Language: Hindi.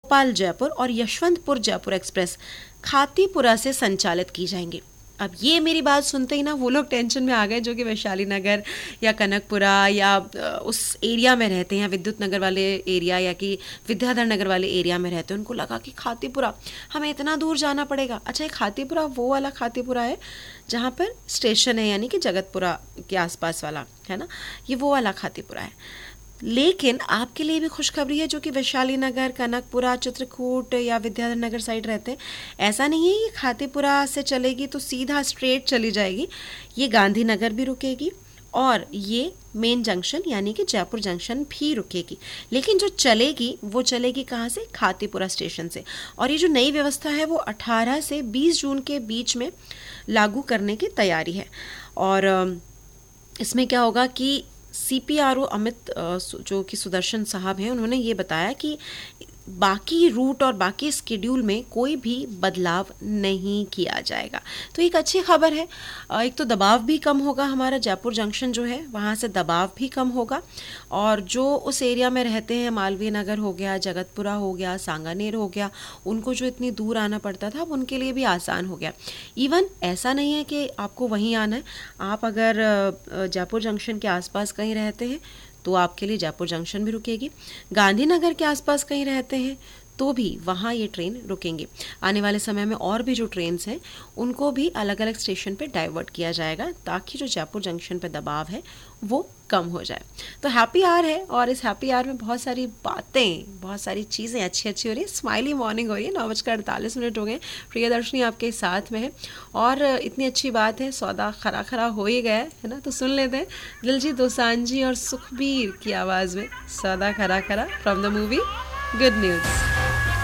भोपाल जयपुर और यशवंतपुर जयपुर एक्सप्रेस खातीपुरा से संचालित की जाएंगी। अब ये मेरी बात सुनते ही ना वो लोग टेंशन में आ गए जो कि वैशाली नगर या कनकपुरा या उस एरिया में रहते हैं, विद्युत नगर वाले एरिया या कि विद्याधर नगर वाले एरिया में रहते हैं। उनको लगा कि खातीपुरा हमें इतना दूर जाना पड़ेगा। अच्छा, ये खातीपुरा वो वाला खातीपुरा है जहाँ पर स्टेशन है, यानी कि जगतपुरा के आसपास वाला है ना, ये वो वाला खातीपुरा है। लेकिन आपके लिए भी खुशखबरी है जो कि वैशाली नगर, कनकपुरा, चित्रकूट या विद्याधर नगर साइड रहते हैं। ऐसा नहीं है ये खातीपुरा से चलेगी तो सीधा स्ट्रेट चली जाएगी, ये गांधीनगर भी रुकेगी और ये मेन जंक्शन यानी कि जयपुर जंक्शन भी रुकेगी। लेकिन जो चलेगी वो चलेगी कहाँ से? खातीपुरा स्टेशन से। और ये जो नई व्यवस्था है वो 18 से 20 जून के बीच में लागू करने की तैयारी है। और इसमें क्या होगा कि CPRO अमित जो कि सुदर्शन साहब हैं, उन्होंने ये बताया कि बाकी रूट और बाकी स्केड्यूल में कोई भी बदलाव नहीं किया जाएगा। तो एक अच्छी खबर है। एक तो दबाव भी कम होगा, हमारा जयपुर जंक्शन जो है वहाँ से दबाव भी कम होगा और जो उस एरिया में रहते हैं, मालवीय नगर हो गया, जगतपुरा हो गया, सांगानेर हो गया, उनको जो इतनी दूर आना पड़ता था अब उनके लिए भी आसान हो गया। इवन ऐसा नहीं है कि आपको वहीं आना है, आप अगर जयपुर जंक्शन के आसपास कहीं रहते हैं तो आपके लिए जयपुर जंक्शन भी रुकेगी। गांधीनगर के आसपास कहीं रहते हैं तो भी वहाँ ये ट्रेन रुकेंगी। आने वाले समय में और भी जो ट्रेन्स हैं उनको भी अलग अलग स्टेशन पे डाइवर्ट किया जाएगा ताकि जो जयपुर जंक्शन पे दबाव है वो कम हो जाए। तो हैप्पी आवर है और इस हैप्पी आवर में बहुत सारी बातें, बहुत सारी चीज़ें अच्छी अच्छी हो रही है। स्माइली मॉर्निंग हो रही है। 9:48 हो गए। प्रियदर्शनी आपके साथ में है और इतनी अच्छी बात है, सौदा खरा खरा हो ही गया है ना। तो सुन लेते हैं दिलजीत दोसांझी और सुखबीर की आवाज़ में सौदा खरा खरा from the movie good news.